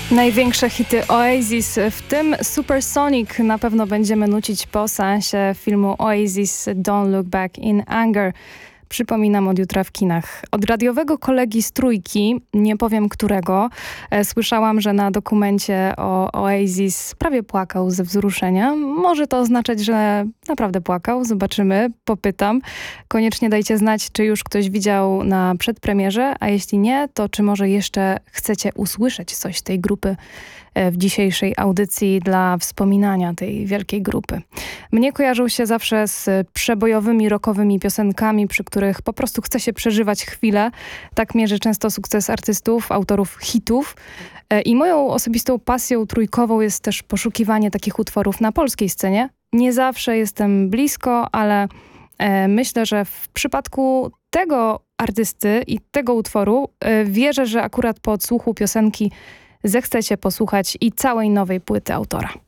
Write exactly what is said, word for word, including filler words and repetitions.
Największe hity Oasis, w tym Supersonic, na pewno będziemy nucić po seansie filmu Oasis Don't Look Back in Anger. Przypominam, od jutra w kinach. Od radiowego kolegi z Trójki, nie powiem którego, e, słyszałam, że na dokumencie o Oasis prawie płakał ze wzruszenia. Może to oznaczać, że naprawdę płakał. Zobaczymy, popytam. Koniecznie dajcie znać, czy już ktoś widział na przedpremierze, a jeśli nie, to czy może jeszcze chcecie usłyszeć coś z tej grupy w dzisiejszej audycji dla wspominania tej wielkiej grupy. Mnie kojarzą się zawsze z przebojowymi, rockowymi piosenkami, przy których po prostu chce się przeżywać chwilę. Tak mierzy często sukces artystów, autorów hitów. I moją osobistą pasją trójkową jest też poszukiwanie takich utworów na polskiej scenie. Nie zawsze jestem blisko, ale e, myślę, że w przypadku tego artysty i tego utworu e, wierzę, że akurat po odsłuchu piosenki zechcecie posłuchać i całej nowej płyty autora.